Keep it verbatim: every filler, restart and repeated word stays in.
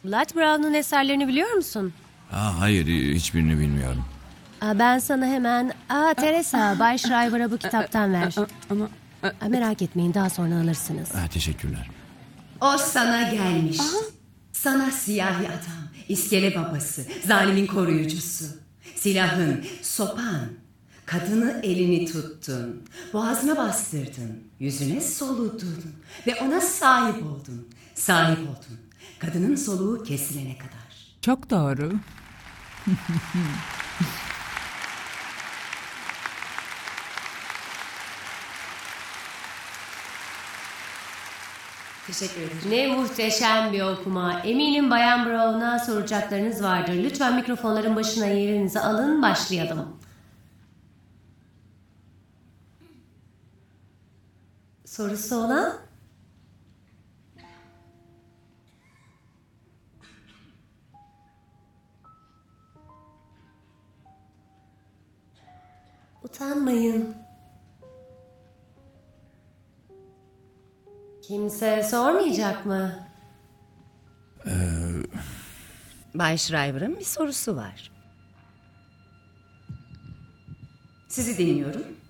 Blatt Brown'un eserlerini biliyor musun? Aa, hayır, hiçbirini bilmiyorum. Aa, ben sana hemen... Aa Teresa, Bay Shriver'a bu kitaptan ver. Ama Aa, merak etmeyin, daha sonra alırsınız. Ha, teşekkürler. O sana gelmiş. Sana siyahi adam, iskele babası, zalimin koruyucusu. Silahın, sopan. Kadını elini tuttun. Boğazına bastırdın. Yüzüne soludun. Ve ona sahip oldun. Sahip oldun. Kadının soluğu kesilene kadar. çok doğru. Teşekkür ederim. Ne muhteşem bir okuma. Eminim Bayan Brown'a soracaklarınız vardır. Lütfen mikrofonların başına yerinizi alın, başlayalım. Sorusu olan? Utanmayın. Kimse sormayacak mı? Bay Shriver'ın bir sorusu var. Sizi dinliyorum.